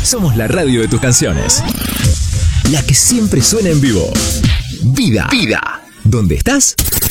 Somos la radio de tus canciones. La que siempre suena en vivo. Vida. ¿Dónde estás?